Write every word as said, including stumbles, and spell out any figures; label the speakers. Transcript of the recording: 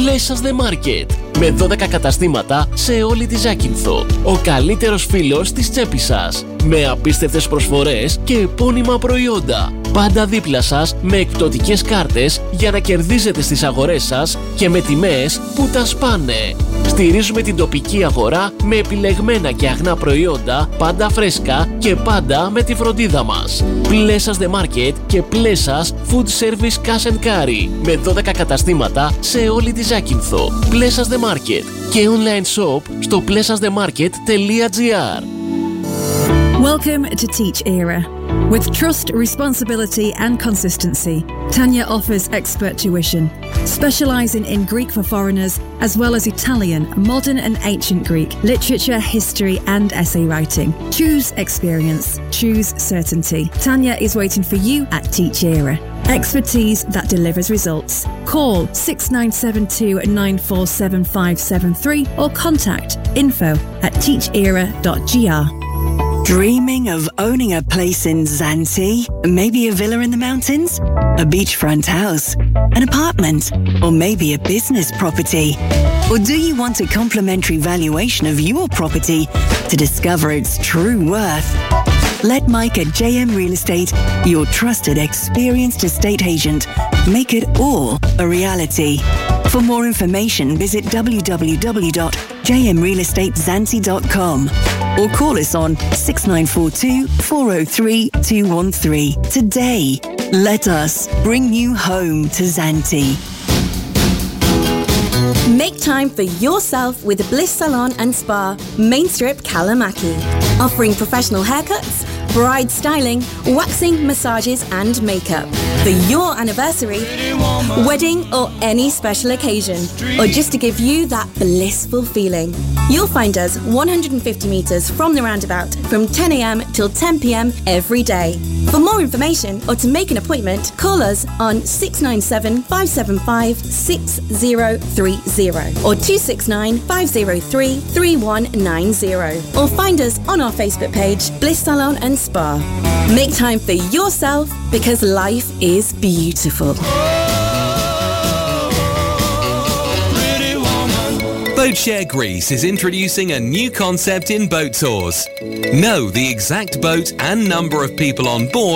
Speaker 1: Bless Us The Market. Με δώδεκα καταστήματα σε όλη τη Ζάκυνθο. Ο καλύτερος φίλος της τσέπης σας. Με απίστευτες προσφορές και επώνυμα προϊόντα. Πάντα δίπλα σας με εκπτωτικές κάρτες για να κερδίζετε στις αγορές σας και με τιμές που τα σπάνε. Στηρίζουμε την τοπική αγορά με επιλεγμένα και αγνά προϊόντα, πάντα φρέσκα και πάντα με τη φροντίδα μας. Bless Us The Market και Bless Us Food Service Cash and Carry με δώδεκα καταστήματα σε όλη τη Ζάκυνθο. Bless Us The Market και online shop στο bless us the market dot g r.
Speaker 2: Welcome to Teach Era. With trust, responsibility and consistency, Tanya offers expert tuition, specialising in Greek for foreigners as well as Italian, modern and ancient Greek, literature, history and essay writing. Choose experience. Choose certainty. Tanya is waiting for you at Teach Era. Expertise that delivers results. Call six nine seven two nine four seven five seven three or contact info at teach era dot g r.
Speaker 3: Dreaming of owning a place in Zante? Maybe a villa in the mountains? A beachfront house? An apartment? Or maybe a business property? Or do you want a complimentary valuation of your property to discover its true worth? Let Mike at J M Real Estate, your trusted, experienced estate agent, make it all a reality. For more information, visit w w w dot j m real estate zante dot com or call us on six nine four two four oh three two one three. Today, let us bring you home to Zante.
Speaker 4: Make time for yourself with Bliss Salon and Spa, Main Strip, Kalamaki. Offering professional haircuts, bride styling, waxing, massages and makeup. For your anniversary, wedding or any special occasion. Or just to give you that blissful feeling. You'll find us one hundred fifty metres from the roundabout from ten a m till ten p m every day. For more information or to make an appointment, call us on six nine seven five seven five six zero three zero or two six nine five zero three three one nine zero or find us on our Facebook page, Bliss Salon and Spa. Make time for yourself because life is beautiful.
Speaker 5: Boatshare Greece is introducing a new concept in boat tours. Know the exact boat and number of people on board